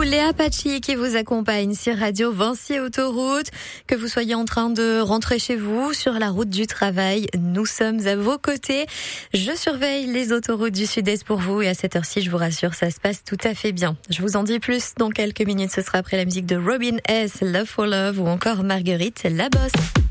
les Apache qui vous accompagnent sur Radio Vinci Autoroute. Que vous soyez en train de rentrer chez vous, sur la route du travail, nous sommes à vos côtés. Je surveille les autoroutes du Sud-Est pour vous et à cette heure-ci, je vous rassure, ça se passe tout à fait bien. Je vous en dis plus dans quelques minutes, ce sera après la musique de Robin S, Love for Love ou encore Marguerite, la bosse.